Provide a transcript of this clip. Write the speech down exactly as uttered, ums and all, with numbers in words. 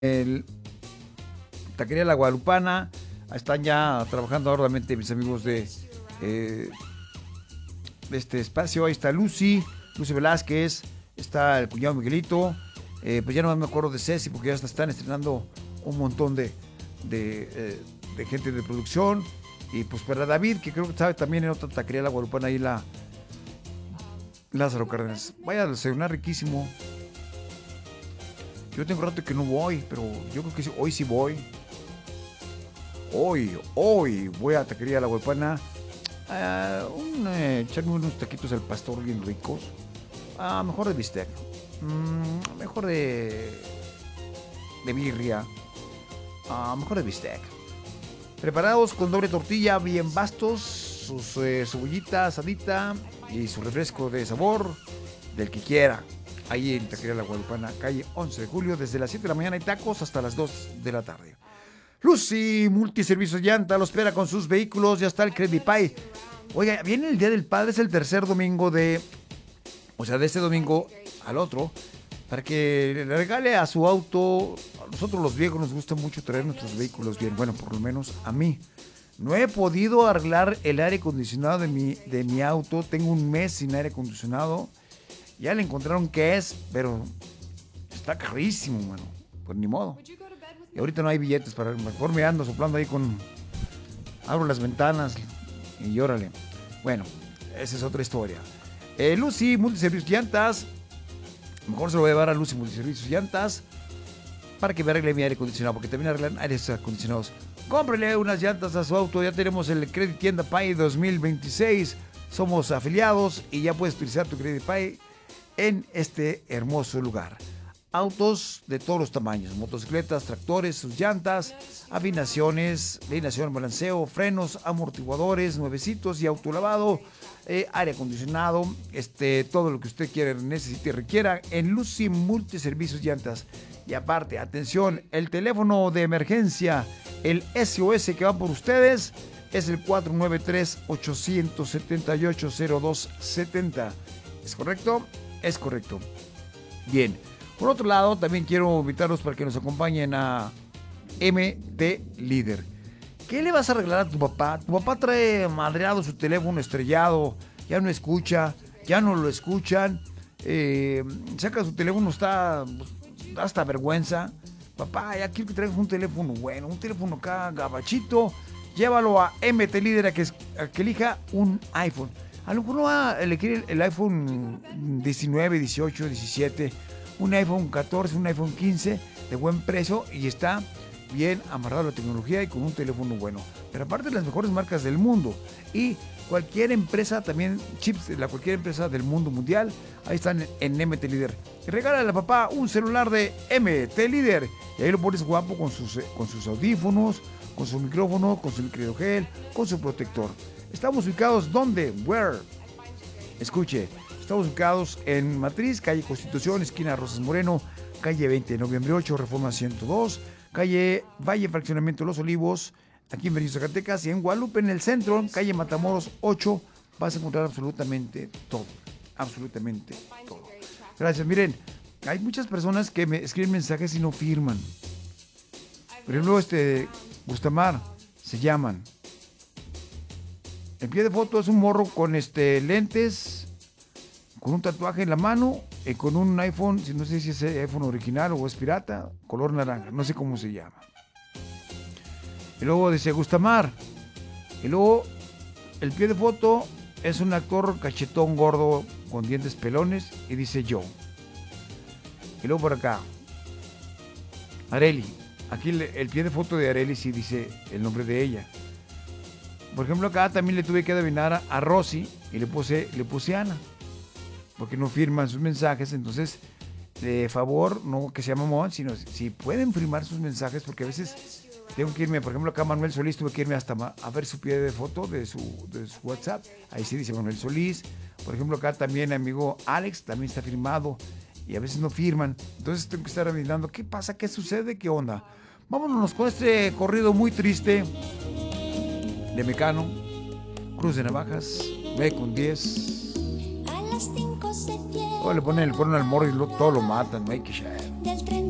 el Taquería La Guadalupana. Están ya trabajando arduamente mis amigos de, eh, de este espacio. Ahí está Lucy, Lucy Velázquez, está el cuñado Miguelito. Eh, pues ya no me acuerdo de Ceci porque ya están estrenando un montón de, de, eh, de gente de producción. Y pues para David, que creo que sabe también en otra taquería La Guadalupana, ahí la Lázaro Cárdenas. Vaya a desayunar riquísimo. Yo tengo rato que no voy, pero yo creo que sí, hoy sí voy. Hoy, hoy voy a taquería La Guadalupana a un, eh, echarme unos taquitos al pastor bien ricos. Ah, mejor de bistec. Mm, mejor de de birria. Ah, mejor de bistec. Preparados con doble tortilla, bien bastos, sus eh, cebollita asadita y su refresco de sabor del que quiera. Ahí en Taquería La Guadalupana, calle once de julio, desde las siete de la mañana hay tacos hasta las dos de la tarde. Lucy Multiservicios Llanta lo espera con sus vehículos, ya está el Credit Pay. Oiga, viene el Día del Padre, es el tercer domingo de, o sea, de este domingo al otro, para que le regale a su auto. A nosotros los viejos nos gusta mucho traer nuestros vehículos bien, bueno, por lo menos a mí. No he podido arreglar el aire acondicionado de mi, de mi auto, tengo un mes sin aire acondicionado. Ya le encontraron qué es, pero está carísimo, mano. Pues ni modo. Y ahorita no hay billetes para... Mejor me ando soplando ahí con... Abro las ventanas y órale. Bueno, esa es otra historia. Eh, Lucy Multiservicios Llantas. Mejor se lo voy a llevar a Lucy Multiservicios Llantas para que me arregle mi aire acondicionado, porque también arreglan aires acondicionados. Cómprele unas llantas a su auto. Ya tenemos el Credit Tienda Pay dos mil veintiséis. Somos afiliados y ya puedes utilizar tu Credit Pay en este hermoso lugar. Autos de todos los tamaños, motocicletas, tractores, sus llantas, afinaciones, alineación, balanceo, frenos, amortiguadores, nuevecitos y autolavado, eh, aire acondicionado, este, todo lo que usted quiera, necesite y requiera en Lucy Multiservicios Llantas. Y aparte, atención, el teléfono de emergencia, el S O S que va por ustedes, es el cuatro nueve tres, ocho siete ocho, cero dos siete cero. ¿Es correcto? Es correcto. Bien. Por otro lado, también quiero invitarlos para que nos acompañen a M T Líder. ¿Qué le vas a regalar a tu papá? Tu papá trae madreado su teléfono estrellado, ya no escucha, ya no lo escuchan, eh, saca su teléfono, está da hasta vergüenza. Papá, ya quiero que traigas un teléfono bueno, un teléfono acá gabachito, llévalo a M T Líder a que, a que elija un iPhone. A lo mejor no va a elegir el iPhone diecinueve, dieciocho, diecisiete, un iPhone catorce, un iPhone quince de buen precio y está bien amarrado a la tecnología y con un teléfono bueno. Pero aparte de las mejores marcas del mundo y cualquier empresa, también chips de la cualquier empresa del mundo mundial, ahí están en M T Líder. Y regálale a papá un celular de M T Líder y ahí lo pones guapo con sus, con sus audífonos, con su micrófono, con su microgel, con su protector. Estamos ubicados ¿dónde? Where? Escuche, estamos ubicados en Matriz, calle Constitución, esquina Rosas Moreno, calle veinte de noviembre ocho, Reforma ciento dos, calle Valle Fraccionamiento Los Olivos, aquí en Benito, Zacatecas, y en Guadalupe, en el centro, calle Matamoros ocho, vas a encontrar absolutamente todo, absolutamente todo. Gracias. Miren, hay muchas personas que me escriben mensajes y no firman. Por ejemplo, este Gustamar, se llaman. El pie de foto es un morro con este lentes, con un tatuaje en la mano, y con un iPhone, no sé si es iPhone original o es pirata, color naranja, no sé cómo se llama. Y luego dice Gustamar. Y luego el pie de foto es un actor cachetón gordo con dientes pelones y dice yo. Y luego por acá, Areli. Aquí el, el pie de foto de Areli sí dice el nombre de ella. Por ejemplo, acá también le tuve que adivinar a, a Rosy y le puse, le puse Ana, porque no firman sus mensajes. Entonces, de favor, no que sea mamón, sino si pueden firmar sus mensajes, porque a veces tengo que irme, por ejemplo, acá Manuel Solís, tuve que irme hasta ma, a ver su pie de foto de su, de su WhatsApp. Ahí sí dice Manuel Solís. Por ejemplo, acá también amigo Alex, también está firmado y a veces no firman. Entonces tengo que estar adivinando qué pasa, qué sucede, qué onda. Vámonos con este corrido muy triste de Mecano, Cruz de Navajas, nueve con diez. O le ponen el cuerno al morro y lo, todo lo matan, no hay que